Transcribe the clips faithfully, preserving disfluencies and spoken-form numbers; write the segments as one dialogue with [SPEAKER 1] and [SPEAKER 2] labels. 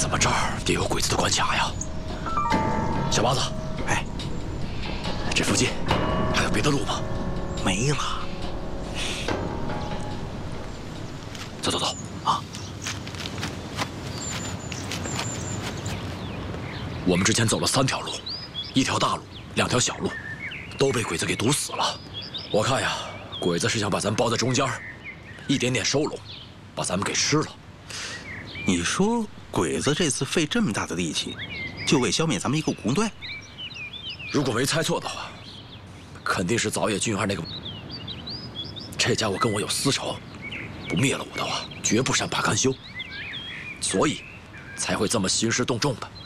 [SPEAKER 1] 怎么这儿也有鬼子的关卡呀？小八子，
[SPEAKER 2] 哎，
[SPEAKER 1] 这附近还有别的路吗？
[SPEAKER 2] 没了。
[SPEAKER 1] 走走走啊！我们之前走了三条路，一条大路，两条小路，都被鬼子给堵死了。我看呀，鬼子是想把咱包在中间，一点点收拢，把咱们给吃了。
[SPEAKER 2] 你说鬼子这次费这么大的力气，就为消灭咱们一个武工队？
[SPEAKER 1] 如果没猜错的话，肯定是早野俊二那个。这家伙跟我有私仇，不灭了我的话，绝不善罢甘休，所以才会这么兴师动众的。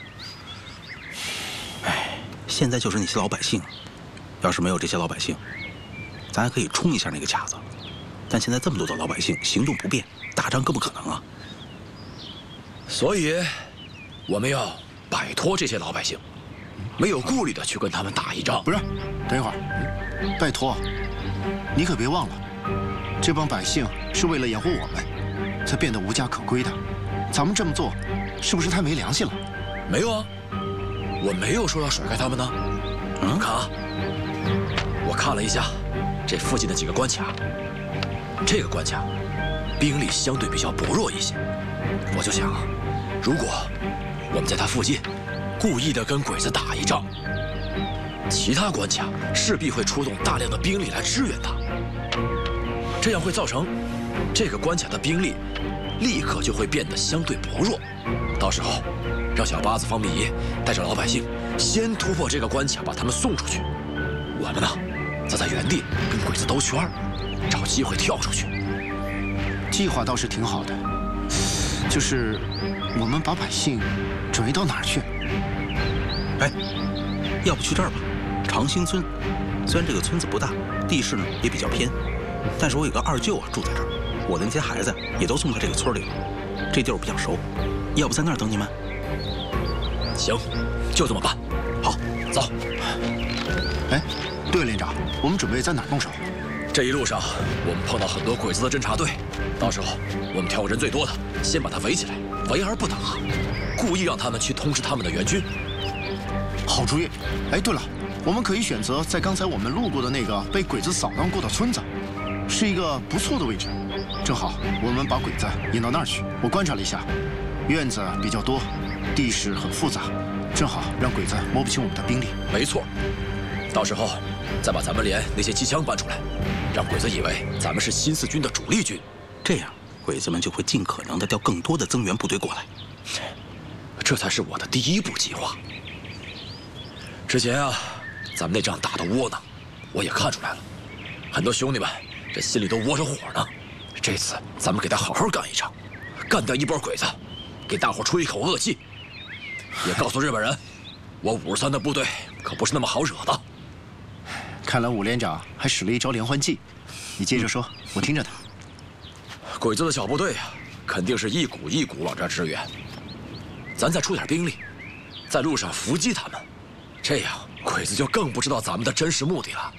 [SPEAKER 2] 哎，现在就是那些老百姓，要是没有这些老百姓，咱还可以冲一下那个卡子。但现在这么多的老百姓行动不便，打仗更不可能啊。
[SPEAKER 1] 所以，我们要摆脱这些老百姓，没有顾虑的去跟他们打一仗。
[SPEAKER 3] 不是，等一会儿，拜托，你可别忘了，这帮百姓是为了养活我们，才变得无家可归的。咱们这么做，是不是太没良心了？
[SPEAKER 1] 没有啊，我没有说要甩开他们呢。嗯，看啊，我看了一下这附近的几个关卡，这个关卡兵力相对比较薄弱一些，我就想，如果我们在它附近故意的跟鬼子打一仗，其他关卡势必会出动大量的兵力来支援它，这样会造成这个关卡的兵力立刻就会变得相对薄弱。到时候，让小八子、方碧仪带着老百姓先突破这个关卡，把他们送出去。我们呢，则在原地跟鬼子兜圈，找机会跳出去。
[SPEAKER 3] 计划倒是挺好的，就是我们把百姓转移到哪儿去？
[SPEAKER 2] 哎，要不去这儿吧，长兴村。虽然这个村子不大，地势呢也比较偏，但是我有个二舅啊住在这儿，我的那些孩子也都送到这个村里了，这地儿我比较熟。要不在那儿等你们？
[SPEAKER 1] 行，就这么办。好，走。
[SPEAKER 3] 哎，对了，连长，我们准备在哪儿动手？
[SPEAKER 1] 这一路上，我们碰到很多鬼子的侦察队，到时候我们挑个人最多的，先把他围起来，围而不打，故意让他们去通知他们的援军。
[SPEAKER 3] 好主意！哎，对了，我们可以选择在刚才我们路过的那个被鬼子扫荡过的村子，是一个不错的位置。正好我们把鬼子引到那儿去。我观察了一下，院子比较多，地势很复杂，正好让鬼子摸不清我们的兵力。
[SPEAKER 1] 没错，到时候再把咱们连那些机枪搬出来，让鬼子以为咱们是新四军的主力军，
[SPEAKER 2] 这样鬼子们就会尽可能的调更多的增援部队过来。
[SPEAKER 1] 这才是我的第一步计划。之前啊，咱们那仗打得窝囊，我也看出来了，很多兄弟们这心里都窝着火呢。这次咱们给他好好干一场，干掉一波鬼子，给大伙出一口恶气，也告诉日本人，我五十三的部队可不是那么好惹的。
[SPEAKER 3] 看来武连长还使了一招连环计，你接着说，嗯、我听着呢。
[SPEAKER 1] 鬼子的小部队啊，肯定是一股一股往这儿支援，咱再出点兵力，在路上伏击他们，这样鬼子就更不知道咱们的真实目的了。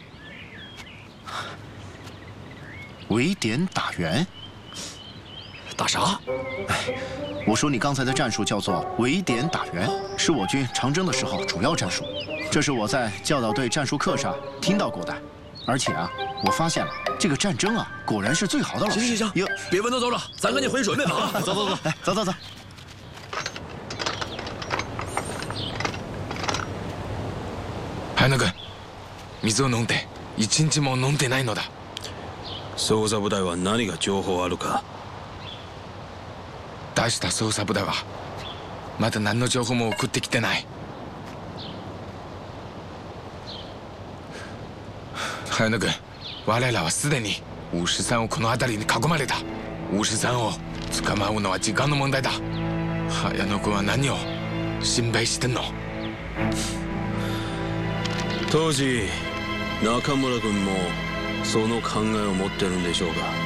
[SPEAKER 3] 围点打援？
[SPEAKER 1] 打啥？
[SPEAKER 3] 哎，我说你刚才的战术叫做围点打援，是我军长征的时候主要战术。这是我在教导队战术课上听到过的，而且啊，我发现了这个战争啊，果然是最好的老师。
[SPEAKER 1] 行行行，别问东走了，咱赶紧回去准备吧。
[SPEAKER 3] 走走走，来，走走走。
[SPEAKER 4] 早野君、水を飲んで一日も飲んでないのだ。
[SPEAKER 5] 捜査部隊は何が情報あるか。
[SPEAKER 4] 出した捜査部隊はまだ何の情報も送ってきてない。早野君、我らはすでにウシさんをこの辺りに囲まれた。ウシさんを捕まうのは時間の問題だ。早野君は何を心配してんの？
[SPEAKER 5] 当時中村君もその考えを持ってるんでしょうか。